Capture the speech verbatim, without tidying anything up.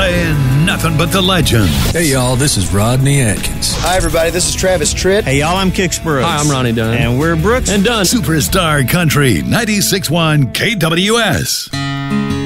saying nothing but the legend. Hey, y'all, this is Rodney Atkins. Hi, everybody, this is Travis Tritt. Hey, y'all, I'm Kix Brooks. Hi, I'm Ronnie Dunn. And we're Brooks and Dunn. Superstar Country, ninety-six point one K W S.